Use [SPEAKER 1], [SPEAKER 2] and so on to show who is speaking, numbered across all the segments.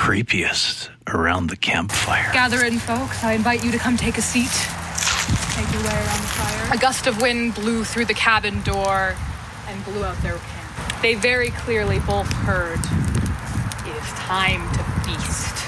[SPEAKER 1] creepiest around the campfire.
[SPEAKER 2] Gather in, folks. I invite you to come take a seat. Make your way around the fire. A gust of wind blew through the cabin door and blew out their camp. They very clearly both heard, "It is time to feast."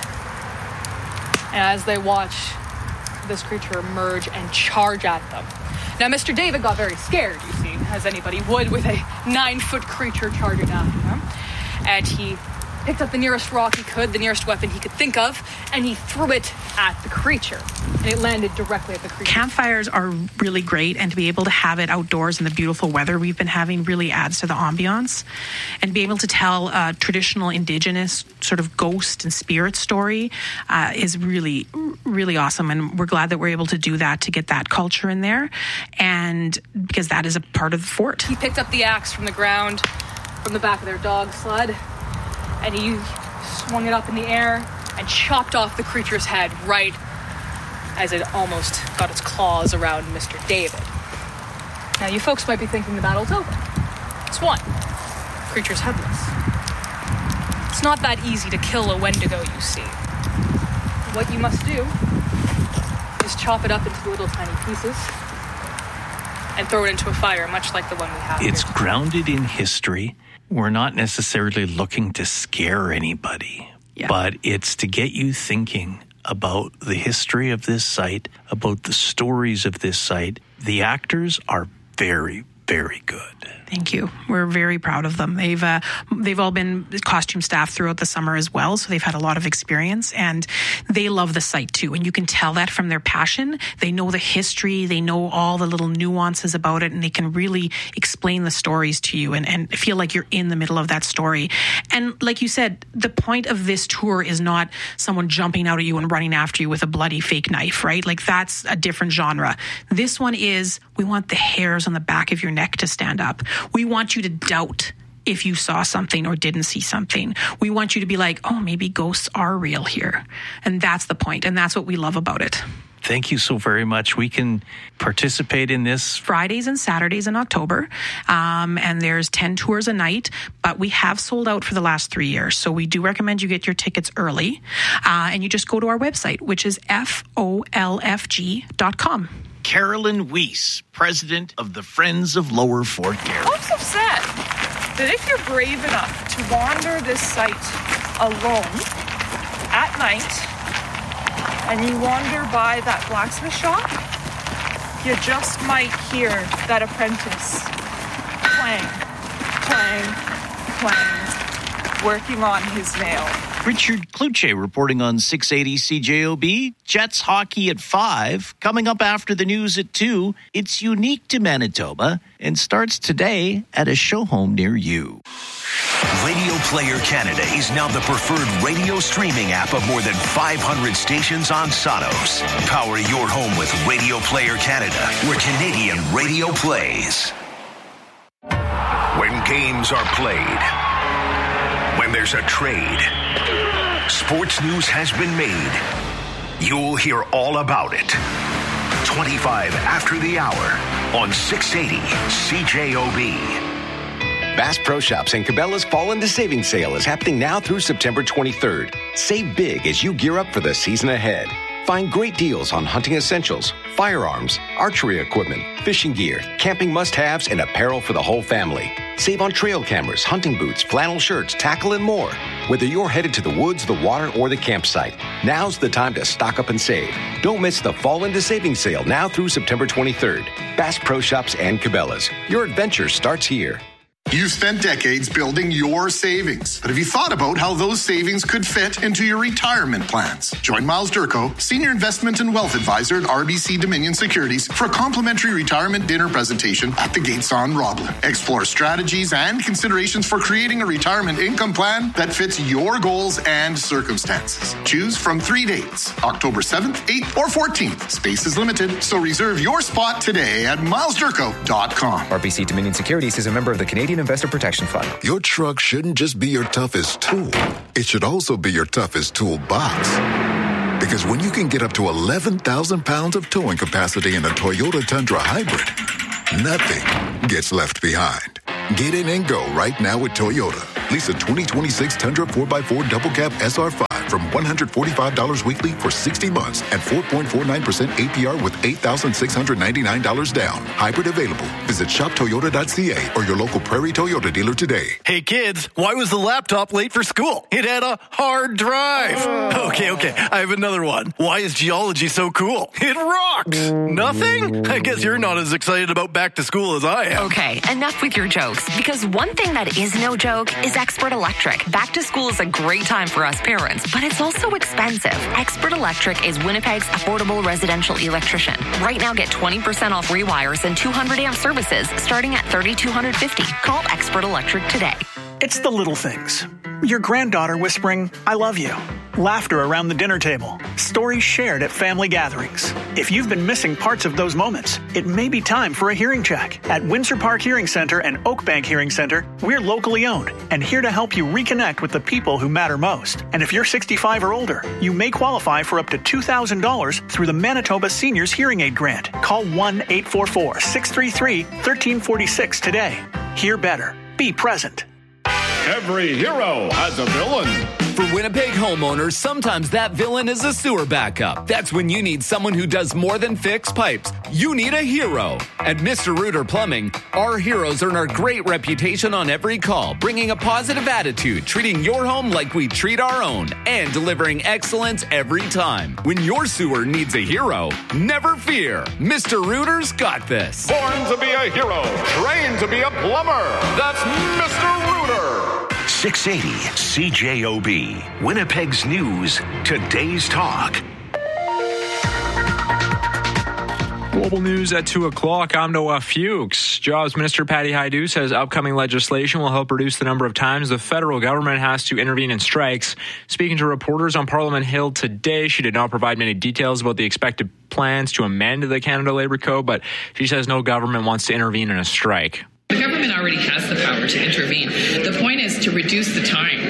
[SPEAKER 2] And as they watch this creature emerge and charge at them. Now, Mr. David got very scared, you see, as anybody would with a 9-foot creature charging after him. And he picked up the nearest rock he could, the nearest weapon he could think of, and he threw it at the creature. And it landed directly at the creature.
[SPEAKER 3] Campfires are really great, and to be able to have it outdoors in the beautiful weather we've been having really adds to the ambiance. And be able to tell a traditional indigenous sort of ghost and spirit story is really, really awesome. And we're glad that we're able to do that, to get that culture in there. And because that is a part of the fort.
[SPEAKER 2] He picked up the axe from the ground, from the back of their dog sled, and he swung it up in the air and chopped off the creature's head right as it almost got its claws around Mr. David. Now, you folks might be thinking the battle's over. It's won. The creature's headless. It's not that easy to kill a Wendigo, you see. What you must do is chop it up into little tiny pieces and throw it into a fire, much like the one we have.
[SPEAKER 1] It's grounded in history. We're not necessarily looking to scare anybody, but it's to get you thinking about the history of this site, about the stories of this site. The actors are very, very good.
[SPEAKER 3] Thank you. We're very proud of them. They've all been costume staff throughout the summer as well, so they've had a lot of experience, and they love the site too. And you can tell that from their passion. They know the history, they know all the little nuances about it, and they can really explain the stories to you and feel like you're in the middle of that story. And like you said, the point of this tour is not someone jumping out at you and running after you with a bloody fake knife, right? Like that's a different genre. This one is, we want the hairs on the back of your neck to stand up. We want you to doubt if you saw something or didn't see something. We want you to be like, oh, maybe ghosts are real here. And that's the point. And that's what we love about it.
[SPEAKER 1] Thank you so very much. We can participate in this
[SPEAKER 3] Fridays and Saturdays in October. And there's 10 tours a night, but we have sold out for the last 3 years. So we do recommend you get your tickets early. And you just go to our website, which is folfg.com.
[SPEAKER 1] Carolyn Weiss, president of the Friends of Lower Fort Garry.
[SPEAKER 4] Folks have said that if you're brave enough to wander this site alone at night and you wander by that blacksmith shop, you just might hear that apprentice clang, clang, clang, working on his nail.
[SPEAKER 1] Richard Kluche reporting on 680 CJOB. Jets hockey at 5. Coming up after the news at 2. It's unique to Manitoba and starts today at a show home near you.
[SPEAKER 5] Radio Player Canada is now the preferred radio streaming app of more than 500 stations on Sonos. Power your home with Radio Player Canada, where Canadian radio plays. When games are played, when there's a trade, sports news has been made. You'll hear all about it. 25 after the hour on 680 CJOB.
[SPEAKER 6] Bass Pro Shops and Cabela's Fall into Savings Sale is happening now through September 23rd. Save big as you gear up for the season ahead. Find great deals on hunting essentials, firearms, archery equipment, fishing gear, camping must-haves, and apparel for the whole family. Save on trail cameras, hunting boots, flannel shirts, tackle, and more. Whether you're headed to the woods, the water, or the campsite, now's the time to stock up and save. Don't miss the Fall into Savings Sale now through September 23rd. Bass Pro Shops and Cabela's. Your adventure starts here.
[SPEAKER 7] You've spent decades building your savings, but have you thought about how those savings could fit into your retirement plans? Join Miles Durko, Senior Investment and Wealth Advisor at RBC Dominion Securities, for a complimentary retirement dinner presentation at the Gates on Roblin. Explore strategies and considerations for creating a retirement income plan that fits your goals and circumstances. Choose from 3 dates, October 7th, 8th, or 14th. Space is limited, so reserve your spot today at milesdurko.com.
[SPEAKER 8] RBC Dominion Securities is a member of the Canadian Investor Protection Fund.
[SPEAKER 9] Your truck shouldn't just be your toughest tool. It should also be your toughest toolbox. Because when you can get up to 11,000 pounds of towing capacity in a Toyota Tundra Hybrid, nothing gets left behind. Get in and go right now with Toyota. Lease a 2026 Tundra 4x4 Double Cab SR5 from $145 weekly for 60 months at 4.49% APR with $8,699 down. Hybrid available. Visit shoptoyota.ca or your local Prairie Toyota dealer today.
[SPEAKER 10] Hey kids, why was the laptop late for school? It had a hard drive. Okay, I have another one. Why is geology so cool? It rocks. Nothing? I guess you're not as excited about back to school as I am.
[SPEAKER 11] Okay, enough with your jokes, because one thing that is no joke is Expert Electric. Back to school is a great time for us parents, but it's also expensive. Expert Electric is Winnipeg's affordable residential electrician. Right now, get 20% off rewires and 200 amp services starting at $3,250. Call Expert Electric today.
[SPEAKER 12] It's the little things. Your granddaughter whispering, "I love you." Laughter around the dinner table. Stories shared at family gatherings. If you've been missing parts of those moments, it may be time for a hearing check. At Windsor Park Hearing Center and Oakbank Hearing Center, we're locally owned and here to help you reconnect with the people who matter most. And if you're 65 or older, you may qualify for up to $2,000 through the Manitoba Seniors Hearing Aid Grant. Call 1-844-633-1346 today. Hear better. Be present.
[SPEAKER 13] Every hero has a villain.
[SPEAKER 14] For Winnipeg homeowners, sometimes that villain is a sewer backup. That's when you need someone who does more than fix pipes. You need a hero. At Mr. Rooter Plumbing, our heroes earn a great reputation on every call, bringing a positive attitude, treating your home like we treat our own, and delivering excellence every time. When your sewer needs a hero, never fear. Mr. Rooter's got this.
[SPEAKER 13] Born to be a hero, trained to be a plumber. That's Mr. Rooter.
[SPEAKER 5] 680 CJOB, Winnipeg's News, today's talk.
[SPEAKER 15] Global news at 2 o'clock. I'm Noah Fuchs. Jobs Minister Patty Hajdu says upcoming legislation will help reduce the number of times the federal government has to intervene in strikes. Speaking to reporters on Parliament Hill today, she did not provide many details about the expected plans to amend the Canada Labour Code, but she says no government wants to intervene in a strike.
[SPEAKER 16] The government already has the power to intervene. The point is to reduce the times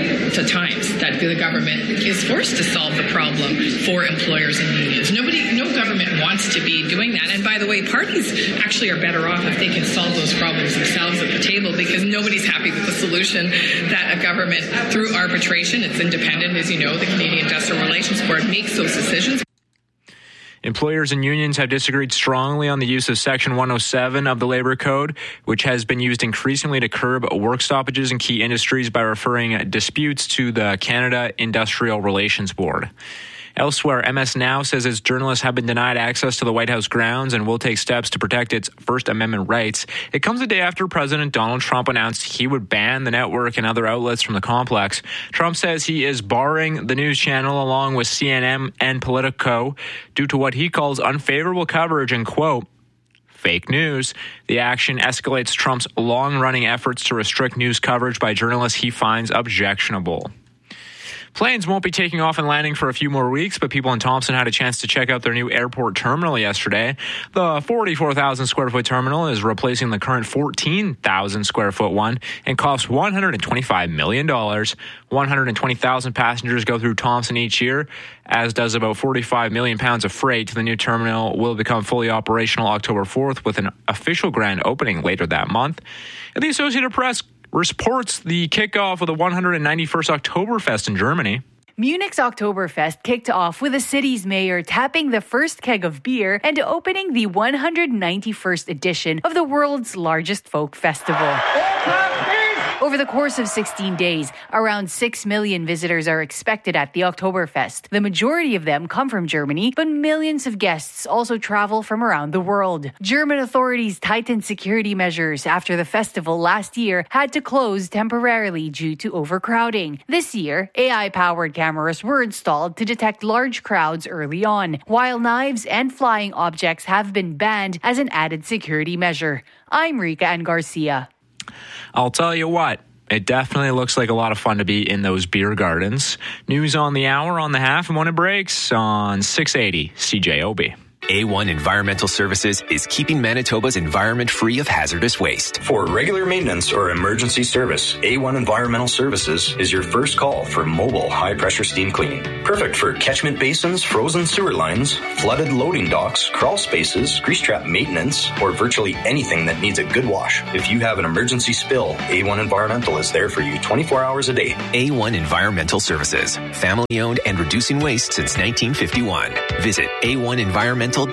[SPEAKER 16] that the government is forced to solve the problem for employers and unions. No government wants to be doing that. And by the way, parties actually are better off if they can solve those problems themselves at the table, because nobody's happy with the solution that a government, through arbitration, it's independent, as you know, the Canadian Industrial Relations Board makes those decisions.
[SPEAKER 15] Employers and unions have disagreed strongly on the use of Section 107 of the Labour Code, which has been used increasingly to curb work stoppages in key industries by referring disputes to the Canada Industrial Relations Board. Elsewhere, MS Now says its journalists have been denied access to the White House grounds and will take steps to protect its First Amendment rights. It comes a day after President Donald Trump announced he would ban the network and other outlets from the complex. Trump says he is barring the news channel along with CNN and Politico due to what he calls unfavorable coverage and, quote, fake news. The action escalates Trump's long-running efforts to restrict news coverage by journalists he finds objectionable. Planes won't be taking off and landing for a few more weeks, but people in Thompson had a chance to check out their new airport terminal yesterday. The 44,000 square foot terminal is replacing the current 14,000 square foot one and costs $125 million. 120,000 passengers go through Thompson each year, as does about 45 million pounds of freight. The new terminal will become fully operational October 4th with an official grand opening later that month. And the Associated Press reports the kickoff of the 191st Oktoberfest in Germany.
[SPEAKER 17] Munich's Oktoberfest kicked off with the city's mayor tapping the first keg of beer and opening the 191st edition of the world's largest folk festival. Over the course of 16 days, around 6 million visitors are expected at the Oktoberfest. The majority of them come from Germany, but millions of guests also travel from around the world. German authorities tightened security measures after the festival last year had to close temporarily due to overcrowding. This year, AI-powered cameras were installed to detect large crowds early on, while knives and flying objects have been banned as an added security measure. I'm Rika Ann Garcia.
[SPEAKER 15] I'll tell you what, it definitely looks like a lot of fun to be in those beer gardens. News on the hour, on the half, and when it breaks on 680 CJOB.
[SPEAKER 18] A1 Environmental Services is keeping Manitoba's environment free of hazardous waste.
[SPEAKER 19] For regular maintenance or emergency service, A1 Environmental Services is your first call for mobile high-pressure steam cleaning. Perfect for catchment basins, frozen sewer lines, flooded loading docks, crawl spaces, grease trap maintenance, or virtually anything that needs a good wash. If you have an emergency spill, A1 Environmental is there for you 24 hours a day.
[SPEAKER 18] A1 Environmental Services, family-owned and reducing waste since 1951. Visit a1environmental.ca.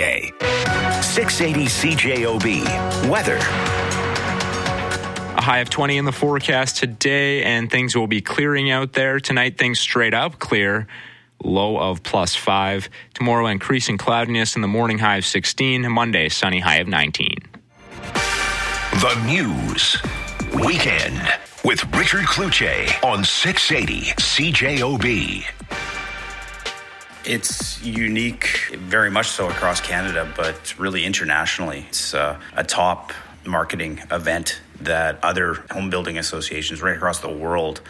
[SPEAKER 5] 680 CJOB. Weather.
[SPEAKER 15] A high of 20 in the forecast today, and things will be clearing out there. Tonight, things straight up clear. Low of +5. Tomorrow, increasing cloudiness in the morning, high of 16. Monday, sunny, high of 19.
[SPEAKER 5] The News. Weekend with Richard Cloutier on 680 CJOB.
[SPEAKER 20] It's unique, very much so across Canada, but really internationally. It's a top marketing event that other home building associations right across the world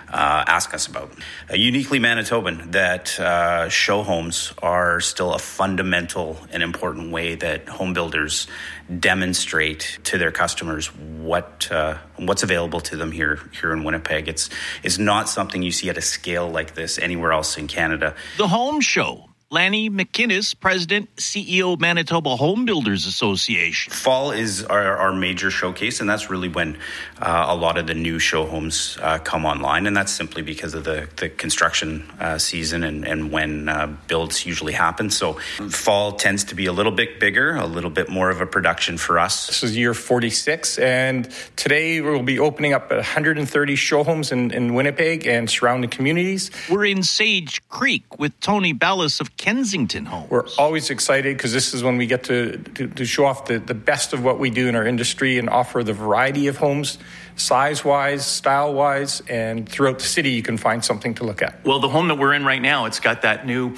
[SPEAKER 20] ask us about. Uniquely Manitoban, that show homes are still a fundamental and important way that home builders demonstrate to their customers what's available to them here in Winnipeg. It's not something you see at a scale like this anywhere else in Canada.
[SPEAKER 1] The Home Show. Lanny McInnes, President, CEO, Manitoba Home Builders Association.
[SPEAKER 20] Fall is our major showcase, and that's really when a lot of the new show homes come online, and that's simply because of the construction season and when builds usually happen. So fall tends to be a little bit bigger, a little bit more of a production for us.
[SPEAKER 21] This is year 46, and today we'll be opening up 130 show homes in Winnipeg and surrounding communities.
[SPEAKER 1] We're in Sage Creek with Tony Ballas of Kensington Homes.
[SPEAKER 21] We're always excited because this is when we get to show off the best of what we do in our industry and offer the variety of homes, size-wise, style-wise, and throughout the city you can find something to look at.
[SPEAKER 22] Well, the home that we're in right now, it's got that new,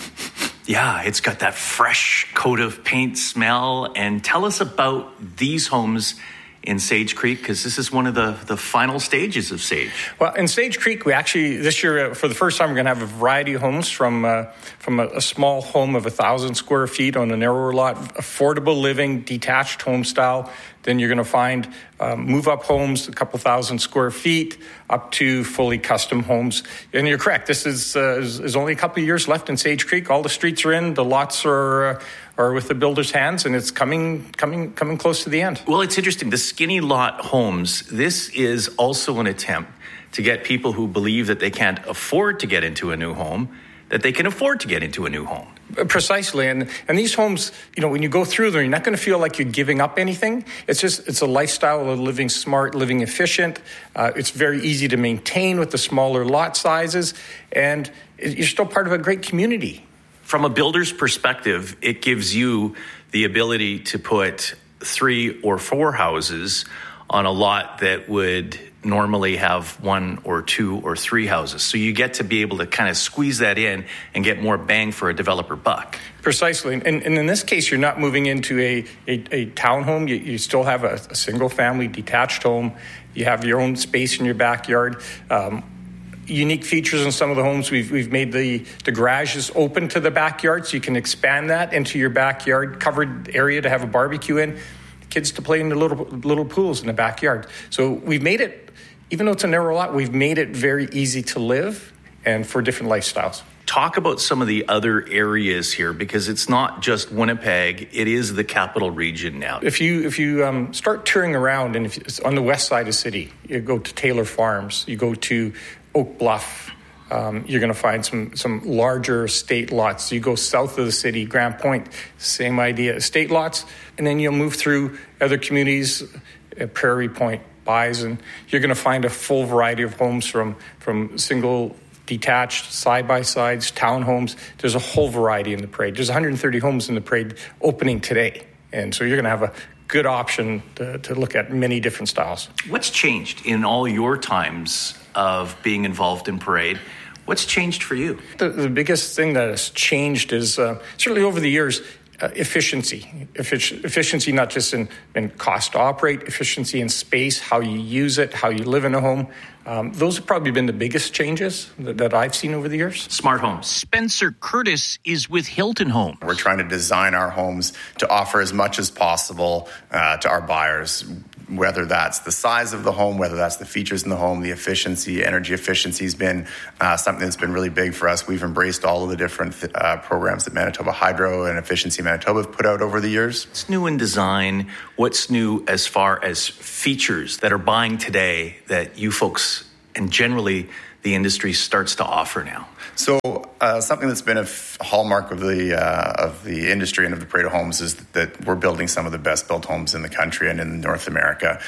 [SPEAKER 22] it's got that fresh coat of paint smell. And tell us about these homes in Sage Creek, because this is one of the final stages of Sage.
[SPEAKER 21] Well, in Sage Creek, we actually, this year, for the first time, we're going to have a variety of homes from a small home of 1,000 square feet on a narrower lot, affordable living, detached home style. Then you're going to find move-up homes, a couple thousand square feet, up to fully custom homes. And you're correct, this is only a couple of years left in Sage Creek. All the streets are in, the lots are with the builder's hands, and it's coming close to the end.
[SPEAKER 22] Well, it's interesting. The skinny lot homes, this is also an attempt to get people who believe that they can't afford to get into a new home, that they can afford to get into a new home.
[SPEAKER 21] Precisely. And these homes, when you go through them, you're not going to feel like you're giving up anything. It's a lifestyle of living smart, living efficient. It's very easy to maintain with the smaller lot sizes, and you're still part of a great community.
[SPEAKER 22] From a builder's perspective, it gives you the ability to put 3 or 4 houses on a lot that would normally have 1 or 2 or 3 houses. So you get to be able to kind of squeeze that in and get more bang for a developer buck.
[SPEAKER 21] Precisely. And in this case, you're not moving into a townhome. You still have a single-family detached home. You have your own space in your backyard. Unique features in some of the homes, we've made the garages open to the backyard, so you can expand that into your backyard covered area to have a barbecue in, kids to play in the little pools in the backyard. So we've made it, even though it's a narrow lot, we've made it very easy to live and for different lifestyles.
[SPEAKER 22] Talk about some of the other areas here, because it's not just Winnipeg, it is the capital region now.
[SPEAKER 21] If you start touring around, and if it's on the west side of the city, you go to Taylor Farms, you go to Oak Bluff, you're going to find some larger estate lots. You go south of the city, Grand Point, same idea, estate lots, and then you'll move through other communities, Prairie Point, Bison. You're going to find a full variety of homes from single, detached, side-by-sides, townhomes. There's a whole variety in the parade. There's 130 homes in the parade opening today, and so you're going to have a good option to look at many different styles.
[SPEAKER 22] What's changed in all your times of being involved in parade? What's changed for you?
[SPEAKER 21] The biggest thing that has changed is certainly over the years, efficiency. Efficiency not just in cost to operate, efficiency in space, how you use it, how you live in a home. Those have probably been the biggest changes that I've seen over the years.
[SPEAKER 1] Smart homes. Spencer Curtis is with Hilton Home.
[SPEAKER 2] We're trying to design our homes to offer as much as possible to our buyers, whether that's the size of the home, whether that's the features in the home, the efficiency. Energy efficiency has been something that's been really big for us. We've embraced all of the different programs that Manitoba Hydro and Efficiency Manitoba have put out over the years.
[SPEAKER 22] What's new in design? What's new as far as features that are buying today that you folks and generally the industry starts to offer now?
[SPEAKER 2] So something that's been a hallmark of the industry and of the Parade of Homes is that we're building some of the best built homes in the country and in North America.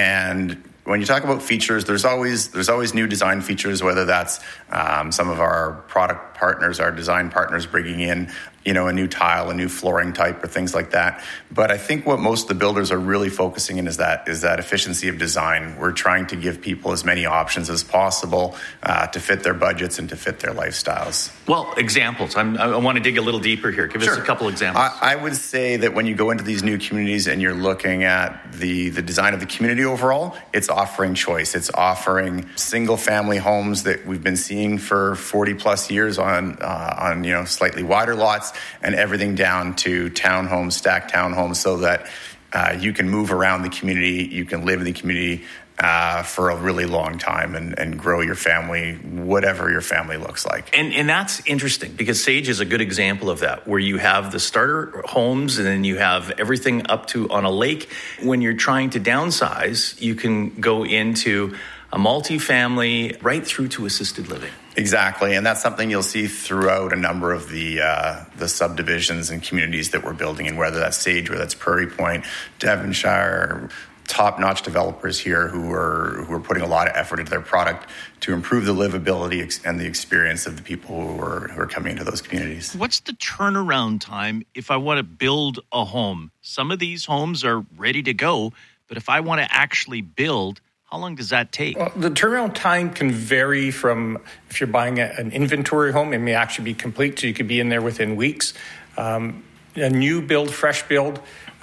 [SPEAKER 2] And when you talk about features, there's always new design features, whether that's some of our product partners, our design partners bringing in, a new tile, a new flooring type or things like that. But I think what most of the builders are really focusing in is that efficiency of design. We're trying to give people as many options as possible to fit their budgets and to fit their lifestyles.
[SPEAKER 22] Well, examples. I want to dig a little deeper here. Give us a couple examples.
[SPEAKER 2] I would say that when you go into these new communities and you're looking at the design of the community overall, it's offering choice. It's offering single family homes that we've been seeing for 40 plus years on slightly wider lots, and everything down to townhomes, stacked townhomes, so that you can move around the community, you can live in the community for a really long time and grow your family, whatever your family looks like.
[SPEAKER 22] And that's interesting because Sage is a good example of that, where you have the starter homes and then you have everything up to on a lake. When you're trying to downsize, you can go into a multifamily right through to assisted living.
[SPEAKER 2] Exactly, and that's something you'll see throughout a number of the subdivisions and communities that we're building, and whether that's Sage, whether that's Prairie Point, Devonshire, top-notch developers here who are putting a lot of effort into their product to improve the livability and the experience of the people who are coming into those communities.
[SPEAKER 1] What's the turnaround time if I want to build a home? Some of these homes are ready to go, but if I want to actually build, how long does that take?
[SPEAKER 21] Well, the turnaround time can vary from, if you're buying an inventory home, it may actually be complete, so you could be in there within weeks. A new build, fresh build,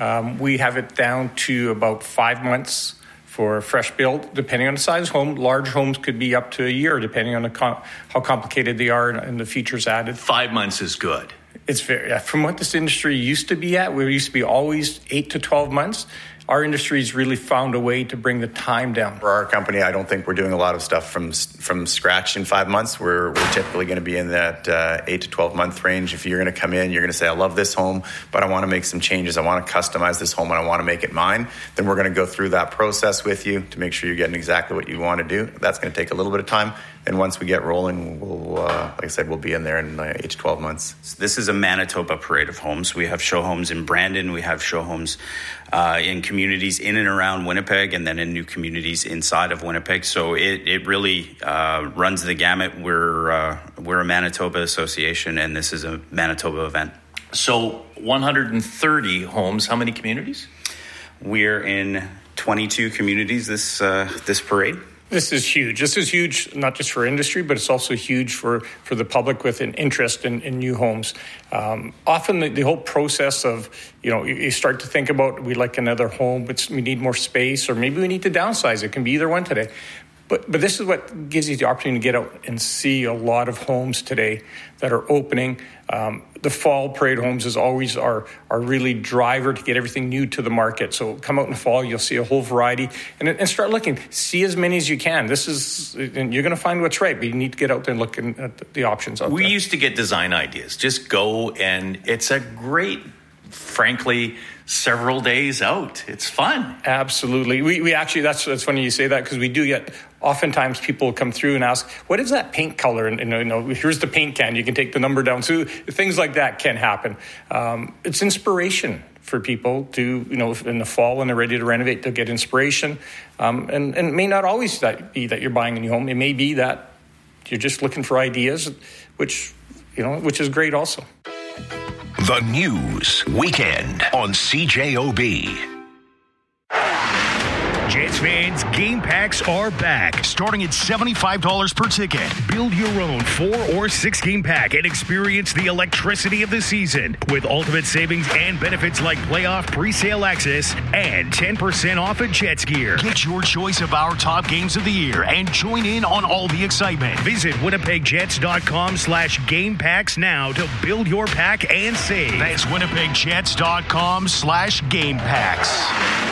[SPEAKER 21] we have it down to about 5 months for a fresh build, depending on the size home. Large homes could be up to a year, depending on how complicated they are and the features added.
[SPEAKER 22] 5 months is good.
[SPEAKER 21] It's from what this industry used to be at, we used to be always 8 to 12 months. Our industry's really found a way to bring the time down.
[SPEAKER 2] For our company, I don't think we're doing a lot of stuff from scratch in 5 months. We're typically going to be in that 8 to 12 month range. If you're going to come in, you're going to say, I love this home, but I want to make some changes. I want to customize this home and I want to make it mine. Then we're going to go through that process with you to make sure you're getting exactly what you want to do. That's going to take a little bit of time. And once we get rolling, we'll, like I said, we'll be in there in 8 to 12 months.
[SPEAKER 20] This is a Manitoba Parade of Homes. We have show homes in Brandon. We have show homes in communities in and around Winnipeg, and then in new communities inside of Winnipeg. So it really runs the gamut. We're a Manitoba association, and this is a Manitoba event.
[SPEAKER 22] So 130 homes. How many communities?
[SPEAKER 20] We're in 22 communities this parade.
[SPEAKER 21] This is huge. This is huge, not just for industry, but it's also huge for the public with an interest in new homes. Often the whole process of, you start to think about, we like another home, but we need more space, or maybe we need to downsize. It can be either one today. But this is what gives you the opportunity to get out and see a lot of homes today that are opening. The fall parade homes is always our really driver to get everything new to the market. So come out in the fall, you'll see a whole variety and start looking. See as many as you can. And you're going to find what's right, but you need to get out there and look at the options out there.
[SPEAKER 22] We used to get design ideas. Just go, and it's a great, frankly, several days out. It's fun.
[SPEAKER 21] Absolutely. We actually, that's funny you say that, because we do get, oftentimes people come through and ask, what is that paint color? And here's the paint can, you can take the number down. So things like that can happen. It's inspiration for people to, in the fall when they're ready to renovate, they'll get inspiration. And it may not always be that you're buying a new home. It may be that you're just looking for ideas, which is great also.
[SPEAKER 5] The News Weekend on CJOB. Jets fans, game packs are back, starting at $75 per ticket. Build your own 4 or 6 game pack and experience the electricity of the season with ultimate savings and benefits like playoff pre-sale access and 10% off of Jets gear. Get your choice of our top games of the year and join in on all the excitement. Visit winnipegjets.com/game packs now to build your pack and save. That's winnipegjets.com/game packs.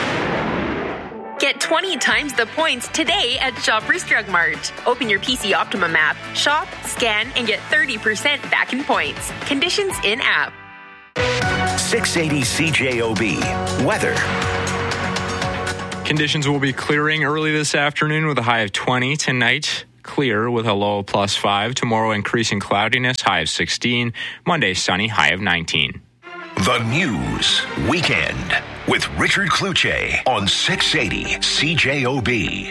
[SPEAKER 3] Get 20 times the points today at Shoppers Drug Mart. Open your PC Optimum app, shop, scan, and get 30% back in points. Conditions in-app.
[SPEAKER 5] 680 CJOB. Weather.
[SPEAKER 15] Conditions will be clearing early this afternoon with a high of 20. Tonight, clear with a low of +5. Tomorrow, increasing cloudiness, high of 16. Monday, sunny, high of 19.
[SPEAKER 5] The News Weekend with Richard Kluche on 680 CJOB.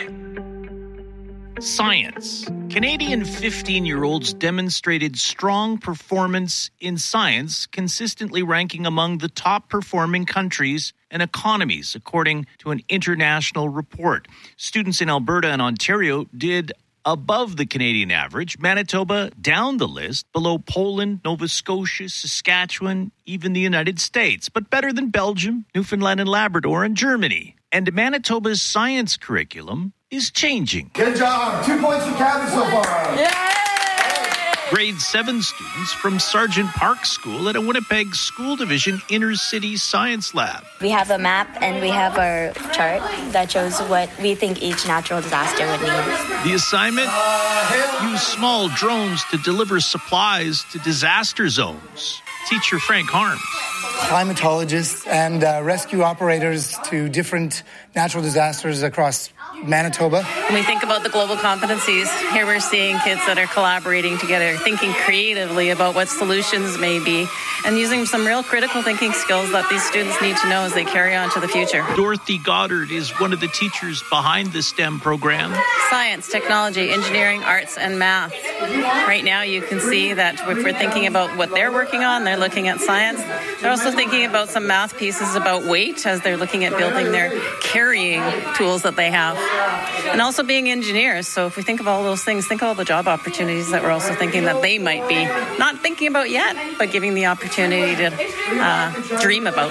[SPEAKER 1] Science. Canadian 15-year-olds demonstrated strong performance in science, consistently ranking among the top-performing countries and economies, according to an international report. Students in Alberta and Ontario did above the Canadian average. Manitoba down the list, below Poland, Nova Scotia, Saskatchewan, even the United States, but better than Belgium, Newfoundland and Labrador, and Germany. And Manitoba's science curriculum is changing.
[SPEAKER 4] Good job. 2 points for Kathy so far.
[SPEAKER 1] Yay! Grade 7 students from Sargent Park School at a Winnipeg School Division Inner City Science Lab.
[SPEAKER 23] We have a map and we have our chart that shows what we think each natural disaster would need.
[SPEAKER 1] The assignment? Use small drones to deliver supplies to disaster zones. Teacher Frank Harms.
[SPEAKER 24] Climatologists and rescue operators to different natural disasters across Manitoba.
[SPEAKER 25] When we think about the global competencies, here we're seeing kids that are collaborating together, thinking creatively about what solutions may be, and using some real critical thinking skills that these students need to know as they carry on to the future.
[SPEAKER 1] Dorothy Goddard is one of the teachers behind the STEM program.
[SPEAKER 25] Science, technology, engineering, arts, and math. Right now you can see that if we're thinking about what they're working on, they're looking at science. They're also thinking about some math pieces about weight as they're looking at building their carrying tools that they have. And also being engineers. So if we think of all those things, think of all the job opportunities that we're also thinking that they might be not thinking about yet, but giving the opportunity to dream about.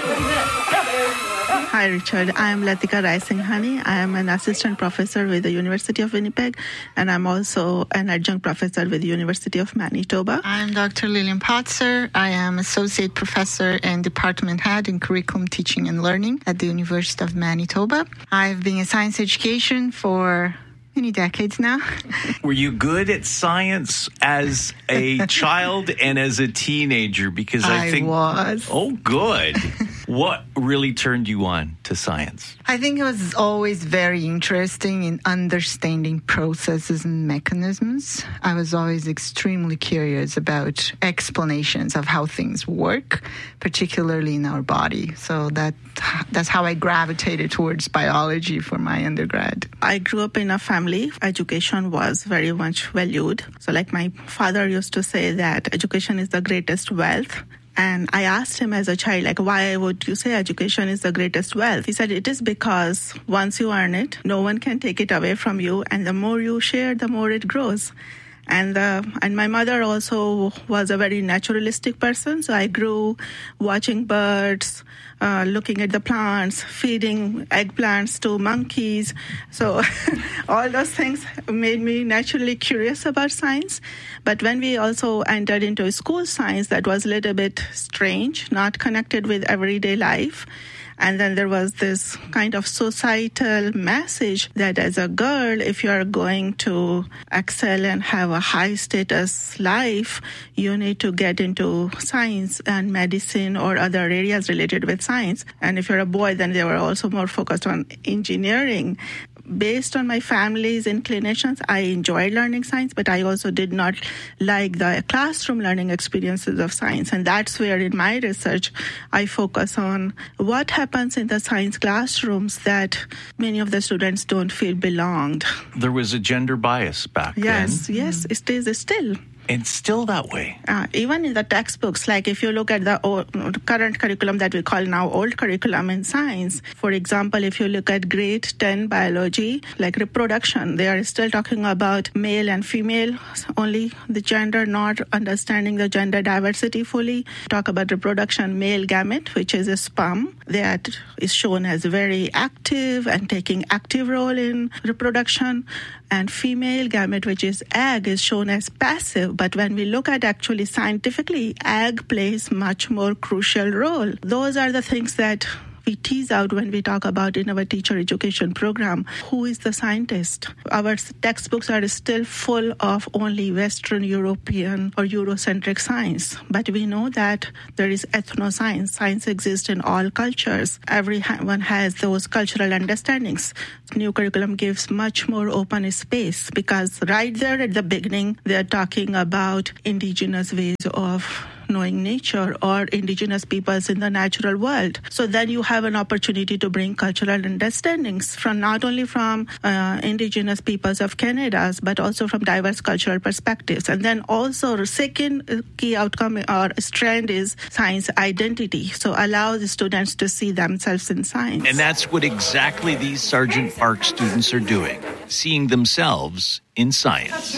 [SPEAKER 26] Hi, Richard. I am Latika Raisinghani. I am an assistant professor with the University of Winnipeg, and I'm also an adjunct professor with the University of Manitoba.
[SPEAKER 27] I'm Dr. Lillian Potzer. I am associate professor and department head in curriculum teaching and learning at the University of Manitoba. I've been in science education for many decades now.
[SPEAKER 1] Were you good at science as a child and as a teenager? Because I think
[SPEAKER 27] was.
[SPEAKER 1] Oh, good. What really turned you on to science?
[SPEAKER 27] I think it was always very interesting in understanding processes and mechanisms. I was always extremely curious about explanations of how things work, particularly in our body. So that's how I gravitated towards biology for my undergrad.
[SPEAKER 26] I grew up in a family. Education was very much valued. So like my father used to say that education is the greatest wealth. And I asked him as a child, like, why would you say education is the greatest wealth? He said, it is because once you earn it, no one can take it away from you. And the more you share, the more it grows. And my mother also was a very naturalistic person. So I grew watching birds, looking at the plants, feeding eggplants to monkeys. So all those things made me naturally curious about science. But when we also entered into school science, that was a little bit strange, not connected with everyday life. And then there was this kind of societal message that as a girl, if you are going to excel and have a high status life, you need to get into science and medicine or other areas related with science. And if you're a boy, then they were also more focused on engineering. Based on my family's inclinations, I enjoyed learning science, but I also did not like the classroom learning experiences of science. And that's where in my research, I focus on what happens in the science classrooms that many of the students don't feel belonged.
[SPEAKER 1] There was a gender bias back then.
[SPEAKER 26] Yes, it is still.
[SPEAKER 1] And still that way.
[SPEAKER 26] Even in the textbooks, like if you look at the current curriculum that we call now old curriculum in science, for example, if you look at grade 10 biology, like reproduction, they are still talking about male and female, only the gender, not understanding the gender diversity fully. Talk about reproduction, male gamete, which is a sperm that is shown as very active and taking active role in reproduction, and female gamete, which is egg, is shown as passive. But when we look at actually scientifically, egg plays much more crucial role. Those are the things that we tease out when we talk about in our teacher education program. Who is the scientist? Our textbooks are still full of only Western European or Eurocentric science. But we know that there is ethnoscience. Science exists in all cultures. Everyone has those cultural understandings. New curriculum gives much more open space because right there at the beginning, they're talking about indigenous ways of knowing nature or indigenous peoples in the natural world. So then you have an opportunity to bring cultural understandings from not only from indigenous peoples of Canada, but also from diverse cultural perspectives. And then also the second key outcome or strand is science identity. So allow the students to see themselves in science.
[SPEAKER 1] And that's what exactly these Sargent Park students are doing, seeing themselves in science.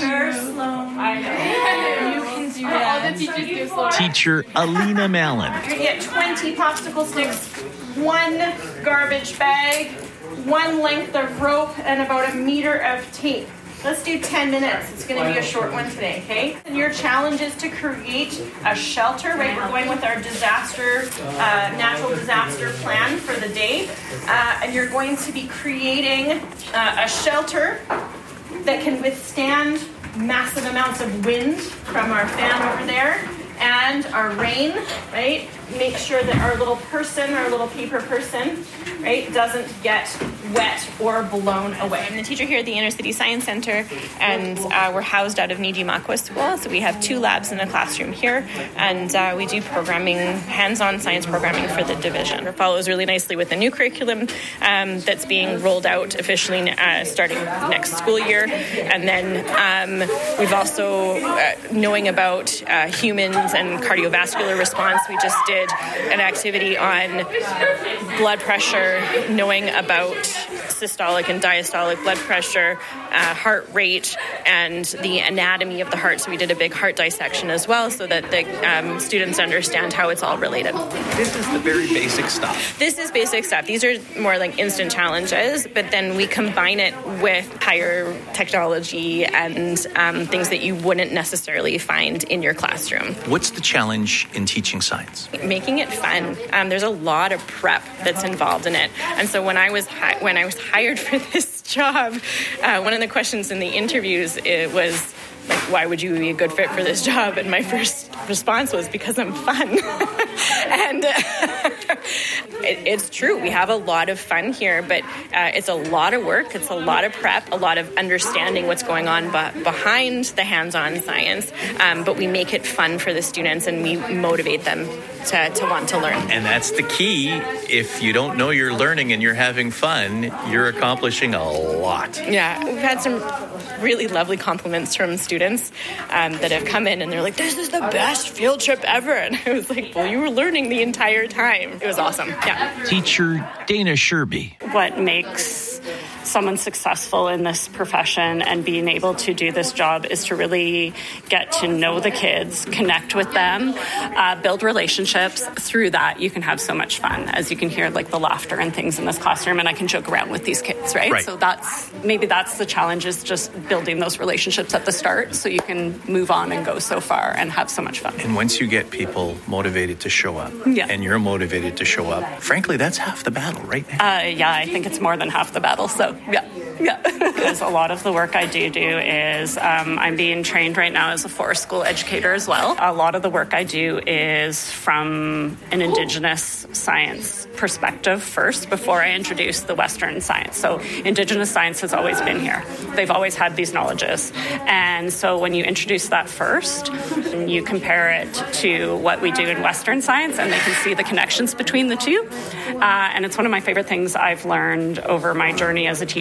[SPEAKER 1] Teacher Alina Mallon.
[SPEAKER 6] You're going to get 20 popsicle sticks, 1 garbage bag, 1 length of rope, and about 1 meter of tape. Let's do 10 minutes. It's going to be a short one today, okay? And your challenge is to create a shelter, right? We're going with our natural disaster plan for the day. And you're going to be creating a shelter that can withstand massive amounts of wind from our fan over there and our rain, right? Make sure that our little paper person, right, doesn't get wet or blown away. I'm the teacher here at the Inner City Science Center, and we're housed out of Niji-Maqua School. So we have 2 labs in the classroom here, and we do programming, hands-on science programming for the division. It follows really nicely with the new curriculum that's being rolled out officially starting next school year. And then we've also, knowing about humans and cardiovascular response, we just did an activity on blood pressure, knowing about systolic and diastolic blood pressure, heart rate, and the anatomy of the heart. So we did a big heart dissection as well so that the students understand how it's all related.
[SPEAKER 1] This is the very basic stuff.
[SPEAKER 6] This is basic stuff. These are more like instant challenges, but then we combine it with higher technology and things that you wouldn't necessarily find in your classroom.
[SPEAKER 1] What's the challenge in teaching science?
[SPEAKER 6] Making it fun. There's a lot of prep that's involved in it. And so when I was hired for this job, one of the questions in the interviews was, like, why would you be a good fit for this job? And my first response was, because I'm fun. And it's true. We have a lot of fun here, but it's a lot of work. It's a lot of prep, a lot of understanding what's going on behind the hands-on science. But we make it fun for the students, and we motivate them to want to learn.
[SPEAKER 1] And that's the key. If you don't know you're learning and you're having fun, you're accomplishing a lot.
[SPEAKER 6] Yeah, we've had some really lovely compliments from students that have come in and they're like, this is the best field trip ever. And I was like, well, you were learning the entire time. It was awesome. Yeah.
[SPEAKER 1] Teacher Dana Sherby.
[SPEAKER 7] What makes someone successful in this profession and being able to do this job is to really get to know the kids, connect with them, build relationships. Through that, you can have so much fun, as you can hear, like the laughter and things in this classroom, and I can joke around with these kids, right? So that's the challenge, is just building those relationships at the start so you can move on and go so far and have so much fun.
[SPEAKER 1] And once you get people motivated to show up, and you're motivated to show up, frankly, that's half the battle, right?
[SPEAKER 7] Yeah, I think it's more than half the battle, so yeah. Because a lot of the work I do is I'm being trained right now as a forest school educator as well. A lot of the work I do is from an Indigenous science perspective first, before I introduce the Western science. So Indigenous science has always been here. They've always had these knowledges. And so when you introduce that first, you compare it to what we do in Western science, and they can see the connections between the two. And it's one of my favorite things I've learned over my journey as a teacher, is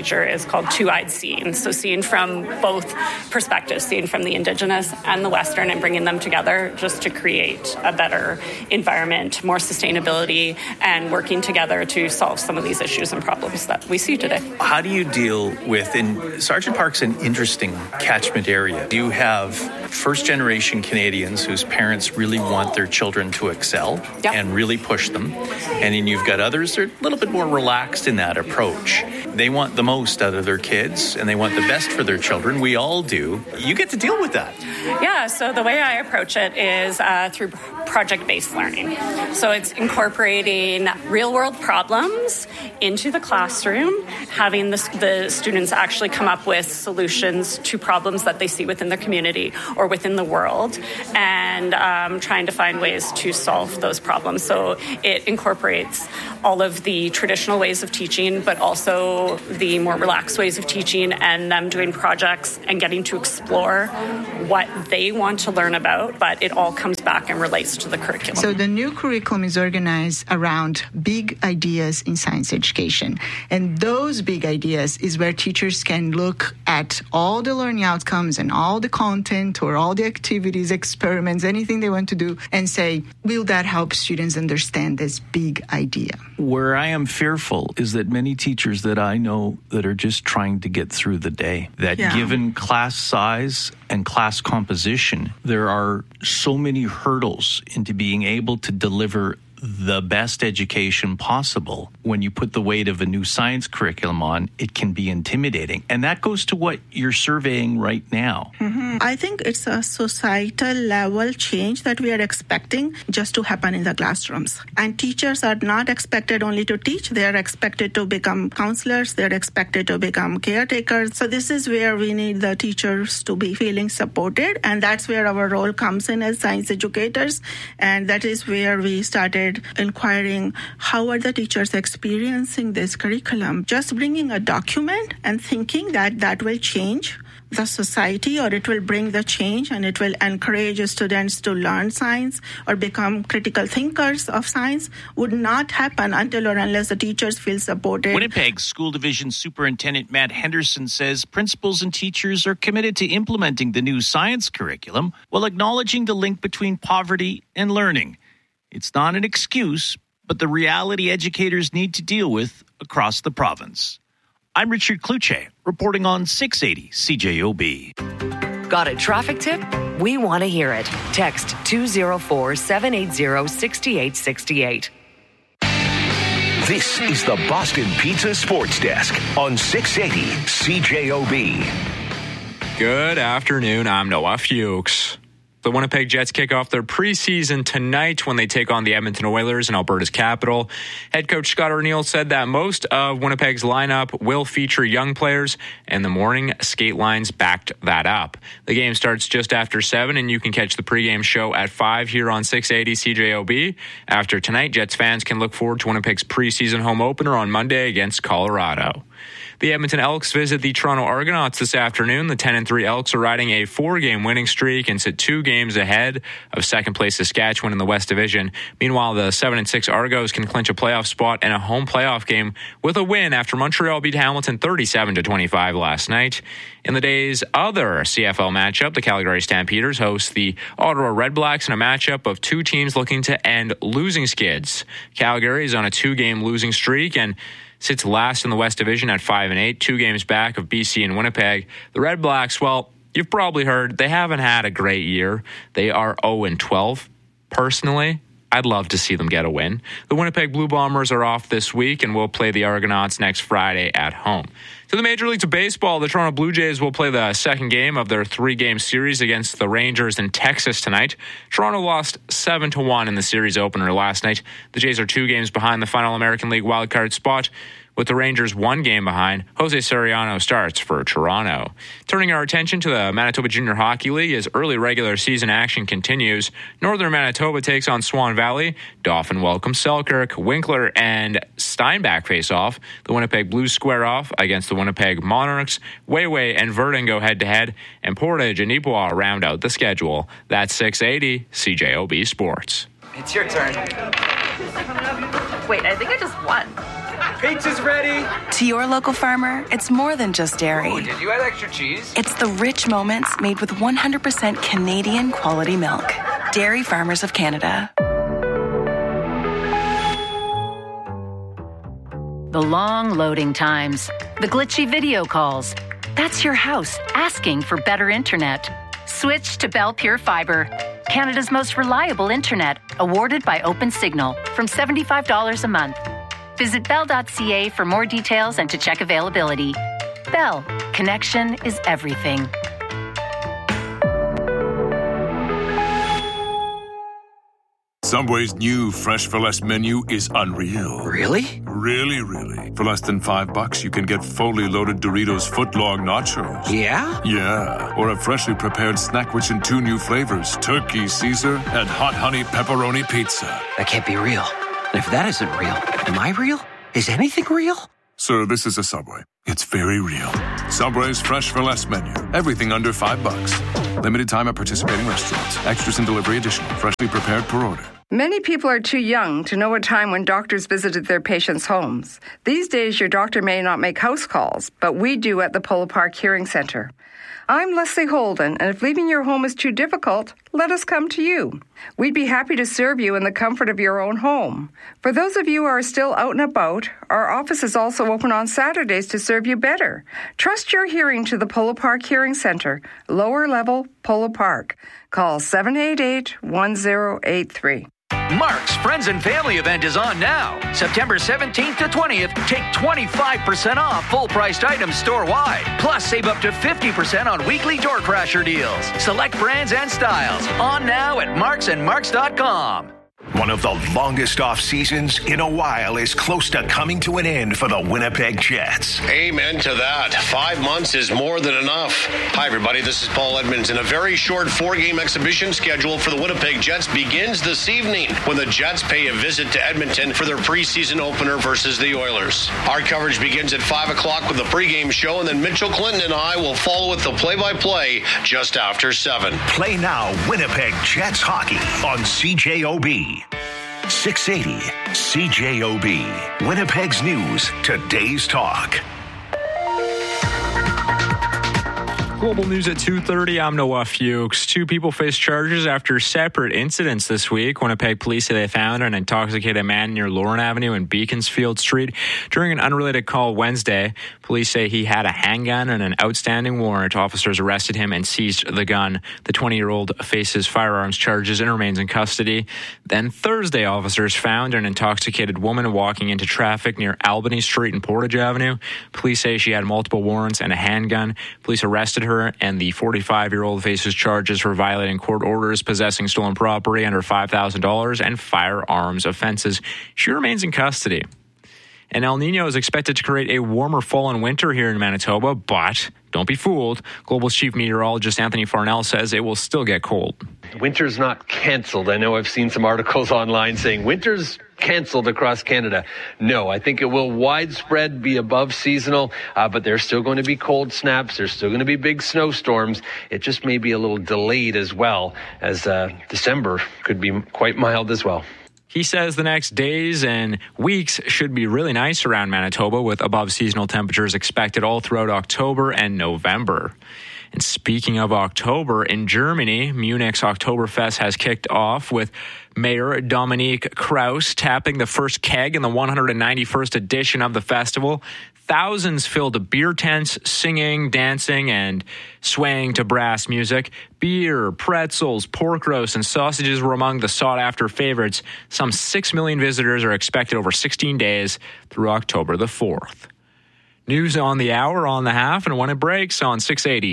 [SPEAKER 7] called two-eyed seeing. So seeing from both perspectives, seeing from the Indigenous and the Western, and bringing them together just to create a better environment, more sustainability, and working together to solve some of these issues and problems that we see today.
[SPEAKER 22] How do you deal with, and Sergeant Park's an interesting catchment area. You have first-generation Canadians whose parents really want their children to excel and really push them. And then you've got others that are a little bit more relaxed in that approach. They want the most out of their kids and they want the best for their children. We all do. You get to deal with that.
[SPEAKER 7] Yeah, so the way I approach it is through project-based learning. So it's incorporating real-world problems into the classroom, having the students actually come up with solutions to problems that they see within their community or within the world, and trying to find ways to solve those problems. So it incorporates all of the traditional ways of teaching, but also the more relaxed ways of teaching, and them doing projects and getting to explore what they want to learn about, but it all comes back and relates to the curriculum.
[SPEAKER 27] So the new curriculum is organized around big ideas in science education. And those big ideas is where teachers can look at all the learning outcomes and all the content or all the activities, experiments, anything they want to do, and say, will that help students understand this big idea?
[SPEAKER 1] Where I am fearful is that many teachers that I know that are just trying to get through the day, that given class size and class composition, there are so many hurdles into being able to deliver the best education possible. When you put the weight of a new science curriculum on, it can be intimidating. And that goes to what you're surveying right now.
[SPEAKER 26] Mm-hmm. I think it's a societal level change that we are expecting just to happen in the classrooms. And teachers are not expected only to teach, they are expected to become counselors, they're expected to become caretakers. So this is where we need the teachers to be feeling supported, and that's where our role comes in as science educators. And that is where we started inquiring how are the teachers experiencing this curriculum. Just bringing a document and thinking that that will change the society, or it will bring the change and it will encourage students to learn science or become critical thinkers of science would not happen until or unless the teachers feel supported.
[SPEAKER 8] Winnipeg School Division Superintendent Matt Henderson says principals and teachers are committed to implementing the new science curriculum while acknowledging the link between poverty and learning. It's not an excuse, but the reality educators need to deal with across the province. I'm Richard Kluche, reporting on 680 CJOB.
[SPEAKER 9] Got a traffic tip? We want to hear it. Text 204-780-6868.
[SPEAKER 5] This is the Boston Pizza Sports Desk on 680 CJOB.
[SPEAKER 15] Good afternoon. I'm Noah Fuchs. The Winnipeg Jets kick off their preseason tonight when they take on the Edmonton Oilers in Alberta's capital. Head coach Scott Arniel said that most of Winnipeg's lineup will feature young players, and the morning skate lines backed that up. The game starts just after 7, and you can catch the pregame show at 5 here on 680 CJOB. After tonight, Jets fans can look forward to Winnipeg's preseason home opener on Monday against Colorado. The Edmonton Elks visit the Toronto Argonauts this afternoon. The 10-3 Elks are riding a 4-game winning streak and sit 2 games ahead of second-place Saskatchewan in the West Division. Meanwhile, the 7-6 Argos can clinch a playoff spot and a home playoff game with a win after Montreal beat Hamilton 37-25 last night. In the day's other CFL matchup, the Calgary Stampeders host the Ottawa Redblacks in a matchup of 2 teams looking to end losing skids. Calgary is on a 2-game losing streak and sits last in the West Division at 5-8, 2 games back of BC and Winnipeg. The Red Blacks, well, you've probably heard they haven't had a great year. They are 0-12. Personally, I'd love to see them get a win. The Winnipeg Blue Bombers are off this week and will play the Argonauts next Friday at home. To the Major Leagues of Baseball, the Toronto Blue Jays will play the second game of their 3-game series against the Rangers in Texas tonight. Toronto lost 7-1 in the series opener last night. The Jays are 2 games behind the final American League wildcard spot, with the Rangers 1 game behind. Jose Soriano starts for Toronto. Turning our attention to the Manitoba Junior Hockey League as early regular season action continues. Northern Manitoba takes on Swan Valley. Dauphin welcomes Selkirk. Winkler and Steinbach face off. The Winnipeg Blues square off against the Winnipeg Monarchs. Wayway and Verdun go head-to-head. And Portage and Ipoh round out the schedule. That's 680 CJOB Sports.
[SPEAKER 10] It's your turn.
[SPEAKER 11] Wait, I think I just won.
[SPEAKER 10] Pizza's ready.
[SPEAKER 11] To your local farmer, it's more than just dairy.
[SPEAKER 10] Oh, did you add extra cheese?
[SPEAKER 11] It's the rich moments made with 100% Canadian quality milk. Dairy Farmers of Canada.
[SPEAKER 9] The long loading times, the glitchy video calls. That's your house asking for better internet. Switch to Bell Pure Fiber, Canada's most reliable internet, awarded by OpenSignal, from $75 a month. Visit bell.ca for more details and to check availability. Bell, connection is everything.
[SPEAKER 12] Subway's new Fresh for Less menu is unreal.
[SPEAKER 13] Really?
[SPEAKER 12] Really, really. For less than $5, you can get fully loaded Doritos footlong nachos.
[SPEAKER 13] Yeah?
[SPEAKER 12] Yeah. Or a freshly prepared snack rich in 2 new flavors, Turkey Caesar and Hot Honey Pepperoni Pizza.
[SPEAKER 13] That can't be real. And if that isn't real, am I real? Is anything real?
[SPEAKER 12] Sir, this is a Subway. It's very real. Subway's Fresh for Less menu. Everything under $5. Limited time at participating restaurants. Extras and delivery additional. Freshly prepared per order.
[SPEAKER 14] Many people are too young to know a time when doctors visited their patients' homes. These days, your doctor may not make house calls, but we do at the Polo Park Hearing Center. I'm Leslie Holden, and if leaving your home is too difficult, let us come to you. We'd be happy to serve you in the comfort of your own home. For those of you who are still out and about, our office is also open on Saturdays to serve you better. Trust your hearing to the Polo Park Hearing Center, lower level Polo Park. Call 788-1083.
[SPEAKER 16] Mark's Friends and Family event is on now. September 17th to 20th, take 25% off full-priced items store-wide. Plus, save up to 50% on weekly door crasher deals. Select brands and styles. On now at marksandmarks.com.
[SPEAKER 5] One of the longest off seasons in a while is close to coming to an end for the Winnipeg Jets.
[SPEAKER 17] Amen to that. 5 months is more than enough. Hi, everybody. This is Paul Edmonton. A very short 4-game exhibition schedule for the Winnipeg Jets begins this evening when the Jets pay a visit to Edmonton for their preseason opener versus the Oilers. Our coverage begins at 5 o'clock with the pregame show, and then Mitchell Clinton and I will follow with the play-by-play just after 7.
[SPEAKER 5] Play now Winnipeg Jets hockey on CJOB. 680 CJOB. Winnipeg's News, today's talk.
[SPEAKER 15] Global News at 2:30. I'm Noah Fuchs. 2 people face charges after separate incidents this week. Winnipeg police say they found an intoxicated man near Lauren Avenue and Beaconsfield Street during an unrelated call Wednesday. Police say he had a handgun and an outstanding warrant. Officers arrested him and seized the gun. The 20-year-old faces firearms charges and remains in custody. Then Thursday, officers found an intoxicated woman walking into traffic near Albany Street and Portage Avenue. Police say she had multiple warrants and a handgun. Police arrested her, and the 45-year-old faces charges for violating court orders, possessing stolen property under $5,000, and firearms offenses. She remains in custody. And El Nino is expected to create a warmer fall and winter here in Manitoba, but don't be fooled. Global's chief meteorologist Anthony Farnell says it will still get cold.
[SPEAKER 28] Winter's not canceled. I know I've seen some articles online saying winter's canceled across Canada. No, I think it will widespread be above seasonal, but there's still going to be cold snaps. There's still going to be big snowstorms. It just may be a little delayed as well, as December could be quite mild as well.
[SPEAKER 15] He says the next days and weeks should be really nice around Manitoba, with above seasonal temperatures expected all throughout October and November. And speaking of October, in Germany, Munich's Oktoberfest has kicked off with Mayor Dominique Kraus tapping the first keg in the 191st edition of the festival. Thousands filled beer tents, singing, dancing, and swaying to brass music. Beer, pretzels, pork roast, and sausages were among the sought-after favorites. Some 6 million visitors are expected over 16 days through October the 4th. News on the hour, on the half, and when it breaks on 680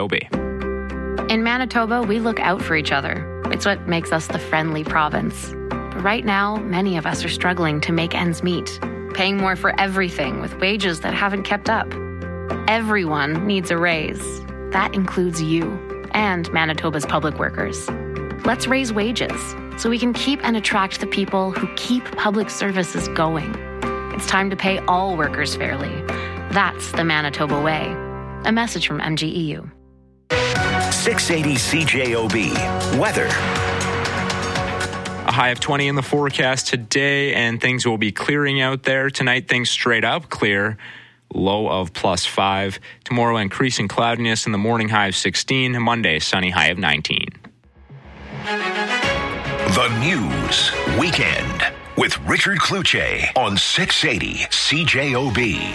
[SPEAKER 15] CJOB.
[SPEAKER 29] In Manitoba, we look out for each other. It's what makes us the friendly province. But right now, many of us are struggling to make ends meet, paying more for everything with wages that haven't kept up. Everyone needs a raise. That includes you and Manitoba's public workers. Let's raise wages so we can keep and attract the people who keep public services going. It's time to pay all workers fairly. That's the Manitoba way. A message from MGEU.
[SPEAKER 5] 680 CJOB. Weather.
[SPEAKER 15] A high of 20 in the forecast today, and things will be clearing out there. Tonight, things straight up clear. Low of +5. Tomorrow, increasing cloudiness in the morning, high of 16. Monday, sunny, high of 19.
[SPEAKER 5] The News Weekend with Richard Kluche on 680 CJOB.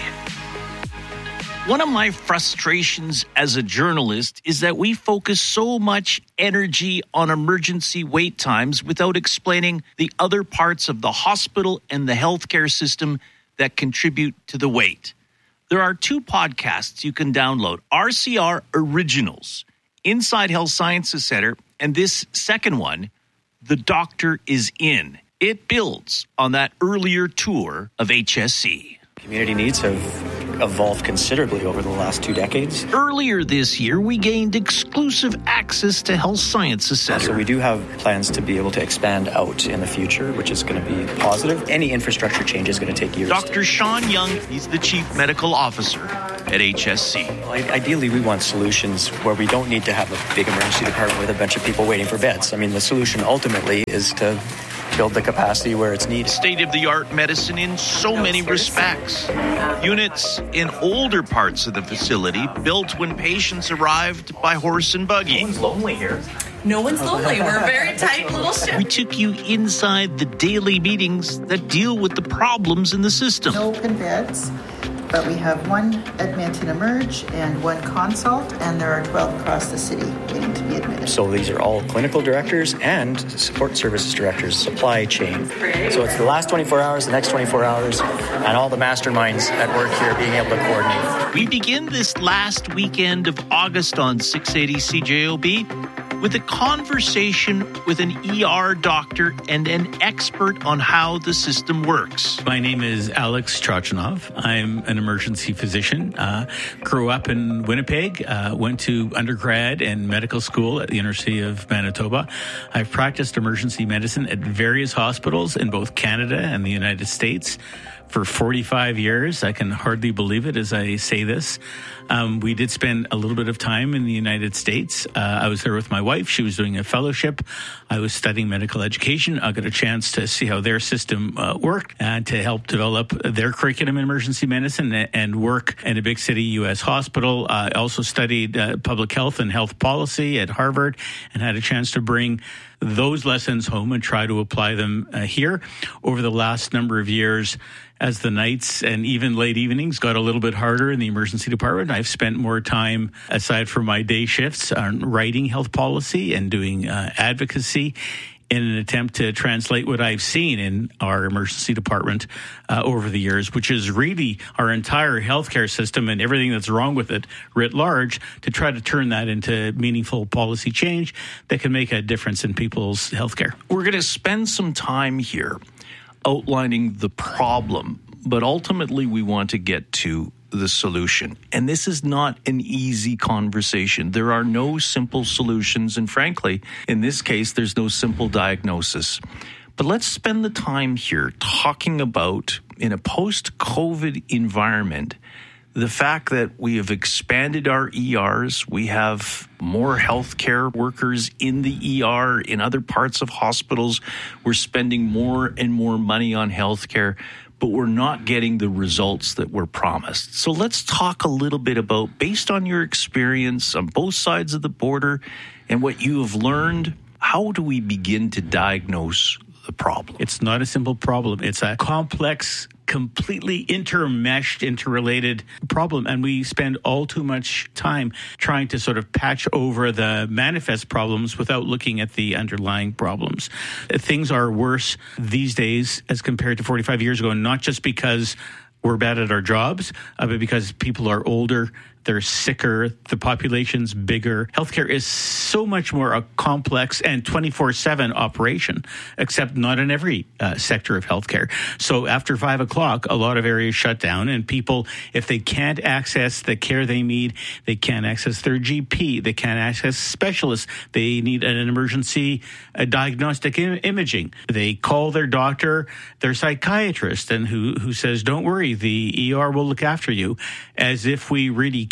[SPEAKER 8] One of my frustrations as a journalist is that we focus so much energy on emergency wait times without explaining the other parts of the hospital and the healthcare system that contribute to the wait. There are 2 podcasts you can download, RCR Originals, Inside Health Sciences Center, and this second one, The Doctor is In. It builds on that earlier tour of HSC.
[SPEAKER 2] Community needs have evolved considerably over the last 2 decades.
[SPEAKER 8] Earlier this year, we gained exclusive access to Health Sciences Center.
[SPEAKER 2] So we do have plans to be able to expand out in the future, which is going to be positive. Any infrastructure change is going to take years.
[SPEAKER 8] Dr. Sean Young, he's the Chief Medical Officer at HSC.
[SPEAKER 2] Well, ideally, we want solutions where we don't need to have a big emergency department with a bunch of people waiting for beds. I mean, the solution ultimately is to build the capacity where it's needed.
[SPEAKER 8] State-of-the-art medicine in so many respects. Units in older parts of the facility built when patients arrived by horse and buggy.
[SPEAKER 2] No one's lonely here.
[SPEAKER 3] No one's lonely. We're a very tight little ship.
[SPEAKER 8] We took you inside the daily meetings that deal with the problems in the system.
[SPEAKER 4] No open beds, but we have 1 admit and emerge and 1 consult, and there are 12 across the city waiting to be admitted.
[SPEAKER 2] So these are all clinical directors and support services directors, supply chain. So it's the last 24 hours, the next 24 hours, and all the masterminds at work here being able to coordinate.
[SPEAKER 8] We begin this last weekend of August on 680 CJOB with a conversation with an ER doctor and an expert on how the system works.
[SPEAKER 18] My name is Alex Trochanov. I'm an emergency physician. Grew up in Winnipeg, went to undergrad and medical school at the University of Manitoba. I've practiced emergency medicine at various hospitals in both Canada and the United States for 45 years. I can hardly believe it as I say this. We did spend a little bit of time in the United States. I was there with my wife. She was doing a fellowship. I was studying medical education. I got a chance to see how their system worked and to help develop their curriculum in emergency medicine and work in a big city U.S. hospital. I also studied public health and health policy at Harvard and had a chance to bring those lessons home and try to apply them here. Over the last number of years, as the nights and even late evenings got a little bit harder in the emergency department, I've spent more time, aside from my day shifts, on writing health policy and doing advocacy in an attempt to translate what I've seen in our emergency department over the years, which is really our entire healthcare system and everything that's wrong with it writ large, to try to turn that into meaningful policy change that can make a difference in people's healthcare.
[SPEAKER 8] We're going to spend some time here outlining the problem, but ultimately we want to get to the solution. And this is not an easy conversation. There are no simple solutions. And frankly, in this case, there's no simple diagnosis. But let's spend the time here talking about, in a post-COVID environment, the fact that we have expanded our ERs, we have more healthcare workers in the ER, in other parts of hospitals. We're spending more and more money on healthcare, but we're not getting the results that were promised. So let's talk a little bit about, based on your experience on both sides of the border and what you have learned, how do we begin to diagnose the problem?
[SPEAKER 18] It's not a simple problem. It's a complex, completely intermeshed, interrelated problem. And we spend all too much time trying to sort of patch over the manifest problems without looking at the underlying problems. Things are worse these days as compared to 45 years ago, not just because we're bad at our jobs, but because people are older, they're sicker, the population's bigger. Healthcare is so much more a complex and 24/7 operation, except not in every sector of healthcare. So after 5 o'clock, a lot of areas shut down, and people, if they can't access the care they need, they can't access their GP, they can't access specialists, they need an emergency diagnostic imaging. They call their doctor, their psychiatrist, and who says, don't worry, the ER will look after you, as if we really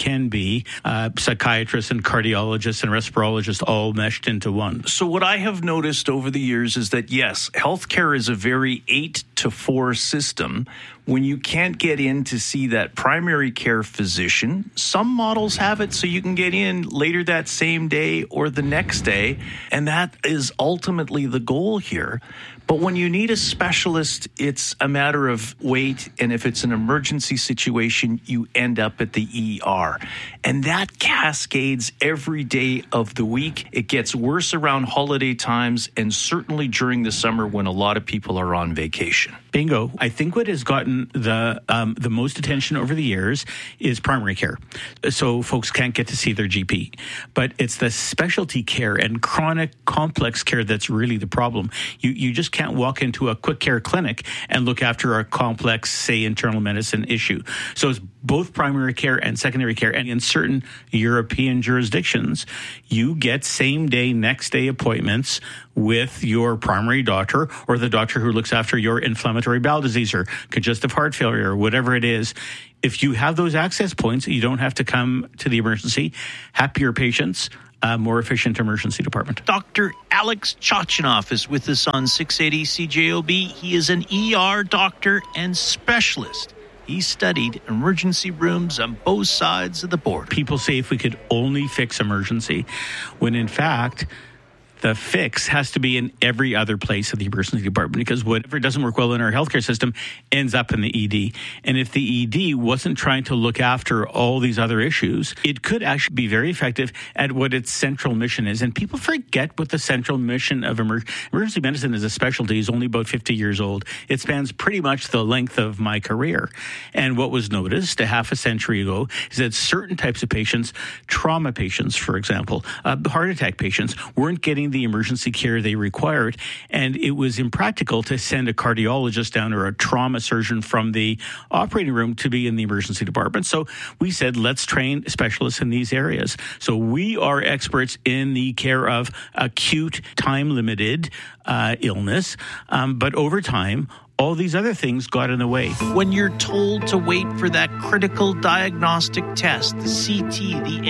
[SPEAKER 18] can be psychiatrists and cardiologists and respirologists all meshed into one.
[SPEAKER 1] So what I have noticed over the years is that, yes, healthcare is a very 8 to 4 system. When you can't get in to see that primary care physician, some models have it so you can get in later that same day or the next day, and that is ultimately the goal here. But when you need a specialist, it's a matter of wait, and if it's an emergency situation, you end up at the ER. And that cascades every day of the week. It gets worse around holiday times and certainly during the summer when a lot of people are on vacation.
[SPEAKER 18] Bingo. I think what has gotten the most attention over the years is primary care. So folks can't get to see their GP. But it's the specialty care and chronic complex care that's really the problem. You just can't walk into a quick care clinic and look after a complex, say, internal medicine issue. So it's both primary care and secondary care. And in certain European jurisdictions, you get same day, next day appointments with your primary doctor or the doctor who looks after your inflammatory bowel disease or congestive heart failure or whatever it is. If you have those access points, you don't have to come to the emergency. Happier patients, more efficient emergency department.
[SPEAKER 8] Dr. Alex Chochinov is with us on 680 CJOB. He is an ER doctor and specialist. He studied emergency rooms on both sides of the border.
[SPEAKER 18] People say if we could only fix emergency, when in fact, the fix has to be in every other place of the emergency department, because whatever doesn't work well in our healthcare system ends up in the ED. And if the ED wasn't trying to look after all these other issues, it could actually be very effective at what its central mission is. And people forget what the central mission of emergency medicine as a specialty is. Only about 50 years old. It spans pretty much the length of my career. And what was noticed a half a century ago is that certain types of patients, trauma patients, for example, heart attack patients, weren't getting the emergency care they required, and it was impractical to send a cardiologist down or a trauma surgeon from the operating room to be in the emergency department. So we said, let's train specialists in these areas. So we are experts in the care of acute, time-limited illness, but over time, all these other things got in the way.
[SPEAKER 8] When you're told to wait for that critical diagnostic test, the CT, the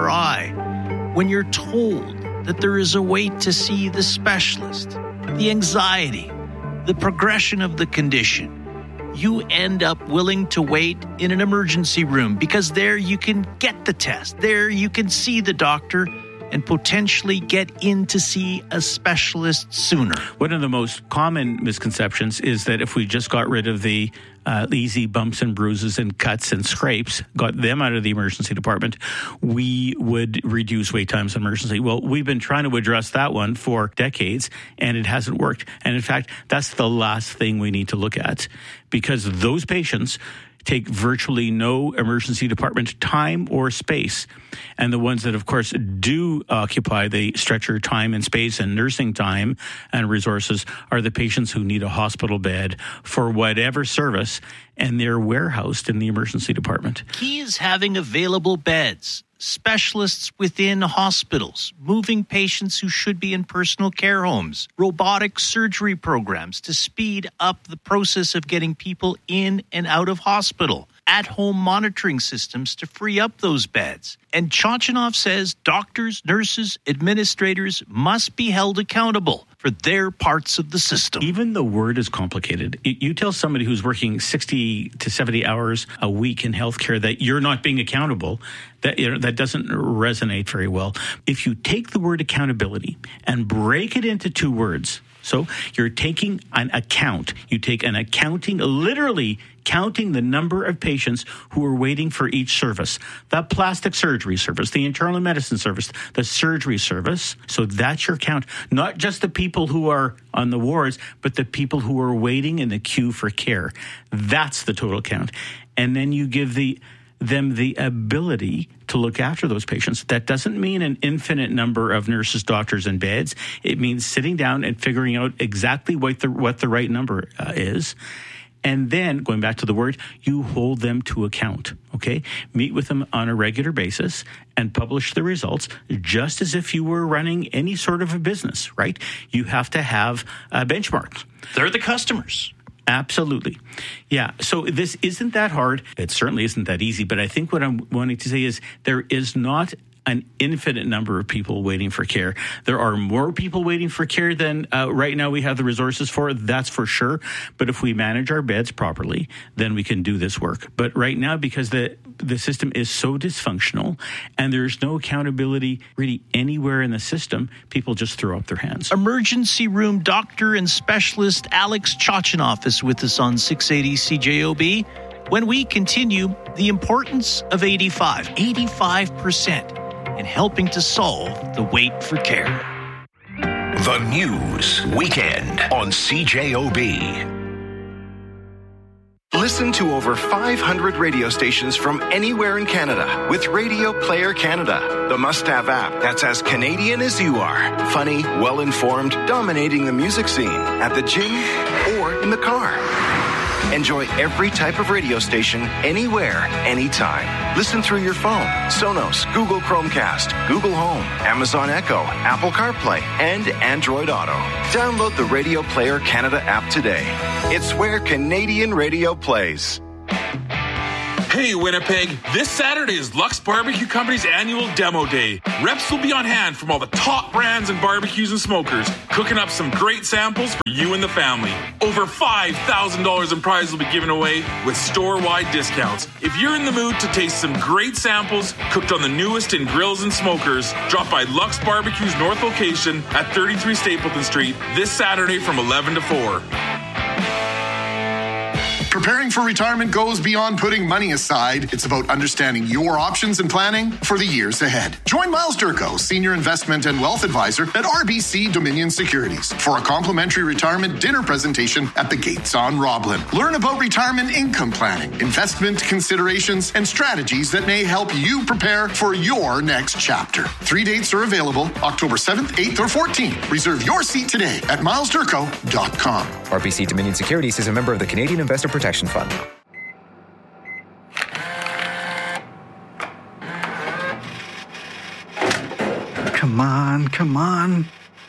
[SPEAKER 8] MRI, when you're told that there is a wait to see the specialist, the anxiety, the progression of the condition, you end up willing to wait in an emergency room because there you can get the test. There you can see the doctor and potentially get in to see a specialist sooner.
[SPEAKER 18] One of the most common misconceptions is that if we just got rid of the easy bumps and bruises and cuts and scrapes, got them out of the emergency department, we would reduce wait times in emergency. Well, we've been trying to address that one for decades, and it hasn't worked. And in fact, that's the last thing we need to look at, because those patients take virtually no emergency department time or space. And the ones that, of course, do occupy the stretcher time and space and nursing time and resources are the patients who need a hospital bed for whatever service, and they're warehoused in the emergency department.
[SPEAKER 8] Key is having available beds, specialists within hospitals, moving patients who should be in personal care homes, robotic surgery programs to speed up the process of getting people in and out of hospital, at-home monitoring systems to free up those beds. And Chochinov says doctors, nurses, administrators must be held accountable for their parts of the system.
[SPEAKER 18] Even the word is complicated. You tell somebody who's working 60 to 70 hours a week in healthcare that you're not being accountable, that doesn't resonate very well. If you take the word accountability and break it into two words, so you're taking an account. You take an accounting, literally counting the number of patients who are waiting for each service. The plastic surgery service, the internal medicine service, the surgery service. So that's your count. Not just the people who are on the wards, but the people who are waiting in the queue for care. That's the total count. And then you give them the ability to look after those patients. That doesn't mean an infinite number of nurses, doctors, and beds. It means sitting down and figuring out exactly what the right number is. And then, going back to the word, you hold them to account, okay? Meet with them on a regular basis and publish the results just as if you were running any sort of a business, right? You have to have benchmarks.
[SPEAKER 8] They're the customers.
[SPEAKER 18] Absolutely. Yeah. So this isn't that hard. It certainly isn't that easy. But I think what I'm wanting to say is there is not an infinite number of people waiting for care. There are more people waiting for care than right now we have the resources for. That's for sure. But if we manage our beds properly, then we can do this work. But right now, because the system is so dysfunctional and there's no accountability really anywhere in the system, people just throw up their hands.
[SPEAKER 8] Emergency room doctor and specialist Alex Chachinoff is with us on 680 CJOB. When we continue, the importance of 85% in helping to solve the wait for care.
[SPEAKER 5] The News Weekend on CJOB.
[SPEAKER 6] Listen to over 500 radio stations from anywhere in Canada with Radio Player Canada, the must-have app that's as Canadian as you are. Funny, well-informed, dominating the music scene at the gym or in the car. Enjoy every type of radio station, anywhere, anytime. Listen through your phone, Sonos, Google Chromecast, Google Home, Amazon Echo, Apple CarPlay, and Android Auto. Download the Radio Player Canada app today. It's where Canadian radio plays.
[SPEAKER 7] Hey, Winnipeg, this Saturday is Lux Barbecue Company's annual demo day. Reps will be on hand from all the top brands and barbecues and smokers, cooking up some great samples for you and the family. Over $5,000 in prizes will be given away with store-wide discounts. If you're in the mood to taste some great samples cooked on the newest in grills and smokers, drop by Lux Barbecue's North location at 33 Stapleton Street this Saturday from 11 to 4.
[SPEAKER 19] Preparing for retirement goes beyond putting money aside. It's about understanding your options and planning for the years ahead. Join Miles Durko, Senior Investment and Wealth Advisor at RBC Dominion Securities, for a complimentary retirement dinner presentation at the Gates on Roblin. Learn about retirement income planning, investment considerations, and strategies that may help you prepare for your next chapter. 3 dates are available, October 7th, 8th, or 14th. Reserve your seat today at milesdurko.com.
[SPEAKER 20] RBC Dominion Securities is a member of the Canadian Investor Protection Fund.
[SPEAKER 21] Come on.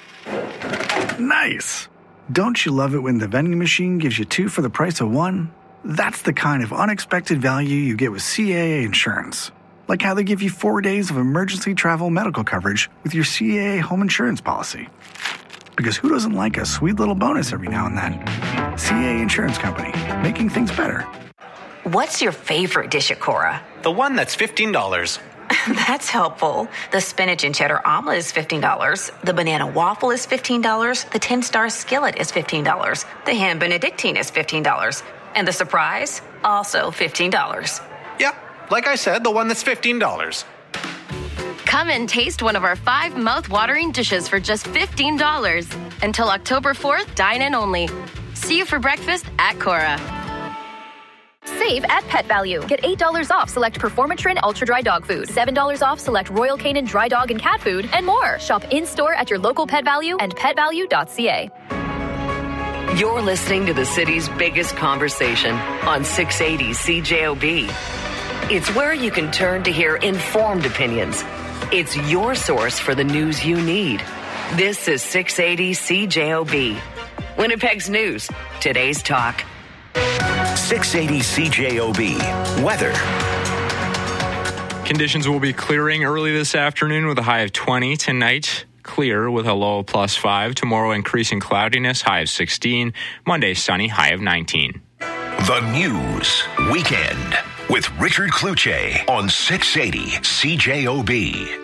[SPEAKER 21] Nice. Don't you love it when the vending machine gives you 2 for the price of 1? That's the kind of unexpected value you get with CAA Insurance. Like how they give you 4 days of emergency travel medical coverage with your CAA home insurance policy. Because who doesn't like a sweet little bonus every now and then? CAA Insurance Company, making things better.
[SPEAKER 22] What's your favorite dish at Cora?
[SPEAKER 23] The one that's $15.
[SPEAKER 22] That's helpful. The spinach and cheddar omelet is $15. The banana waffle is $15. The 10-star skillet is $15. The ham benedictine is $15. And the surprise? Also $15.
[SPEAKER 23] Yeah, like I said, the one that's $15.
[SPEAKER 24] Come and taste one of our 5 mouth-watering dishes for just $15. Until October 4th, dine-in only. See you for breakfast at Cora.
[SPEAKER 25] Save at Pet Value. Get $8 off select Performatrin Ultra Dry Dog Food, $7 off select Royal Canin Dry Dog and Cat Food, and more. Shop in-store at your local Pet Value and petvalue.ca.
[SPEAKER 30] You're listening to the city's biggest conversation on 680 CJOB. It's where you can turn to hear informed opinions. It's your source for the news you need. This is 680 CJOB. Winnipeg's news, today's talk.
[SPEAKER 5] 680 CJOB. Weather.
[SPEAKER 15] Conditions will be clearing early this afternoon with a high of 20. Tonight, clear with a low of +5. Tomorrow, increasing cloudiness, high of 16. Monday, sunny, high of 19.
[SPEAKER 5] The News Weekend with Richard Cloutier on 680 CJOB.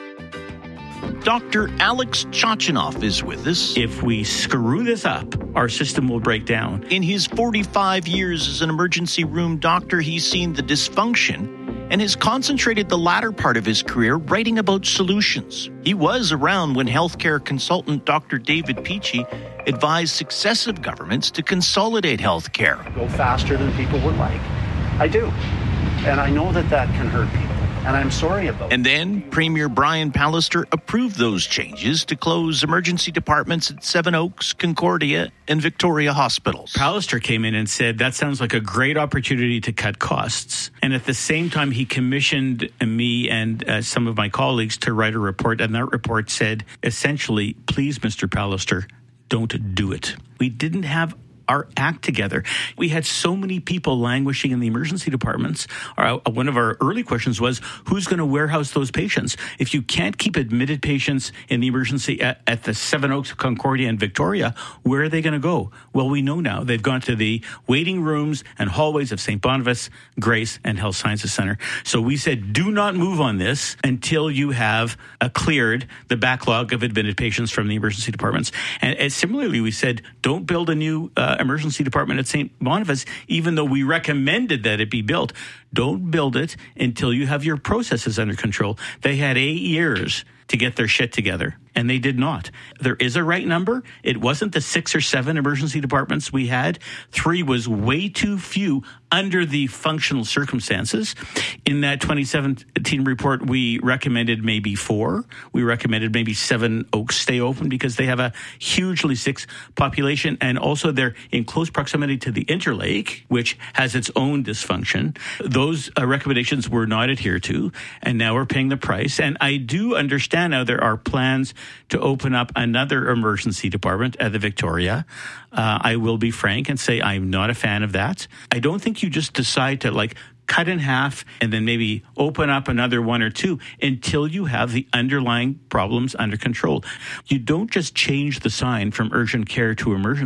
[SPEAKER 8] Dr. Alex Chachinoff is with us.
[SPEAKER 18] If we screw this up, our system will break down.
[SPEAKER 8] In his 45 years as an emergency room doctor, he's seen the dysfunction and has concentrated the latter part of his career writing about solutions. He was around when healthcare consultant Dr. David Peachy advised successive governments to consolidate healthcare.
[SPEAKER 31] Go faster than people would like. I do. And I know that can hurt people. And I'm sorry about it.
[SPEAKER 8] And then Premier Brian Pallister approved those changes to close emergency departments at Seven Oaks, Concordia, and Victoria hospitals.
[SPEAKER 18] Pallister came in and said, that sounds like a great opportunity to cut costs. And at the same time, he commissioned me and some of my colleagues to write a report. And that report said, essentially, please, Mr. Pallister, don't do it. We didn't have our act together. We had so many people languishing in the emergency departments. One of our early questions was, who's going to warehouse those patients? If you can't keep admitted patients in the emergency at the Seven Oaks, Concordia, and Victoria, where are they going to go? Well, we know now. They've gone to the waiting rooms and hallways of St. Boniface, Grace, and Health Sciences Center. So we said, do not move on this until you have cleared the backlog of admitted patients from the emergency departments. And similarly, we said, don't build a new emergency department at St. Boniface, even though we recommended that it be built. Don't build it until you have your processes under control. They had 8 years to get their shit together, and they did not. There is a right number. It wasn't the 6 or 7 emergency departments we had. 3 was way too few under the functional circumstances. In that 2017 report, we recommended maybe 4. We recommended maybe Seven Oaks stay open because they have a hugely sick population, and also they're in close proximity to the Interlake, which has its own dysfunction. Those recommendations were not adhered to, and now we're paying the price. And I do understand now there are plans to open up another emergency department at the Victoria. I will be frank and say I'm not a fan of that. I don't think you just decide to cut in half and then maybe open up another 1 or 2 until you have the underlying problems under control. You don't just change the sign from urgent care to emergency.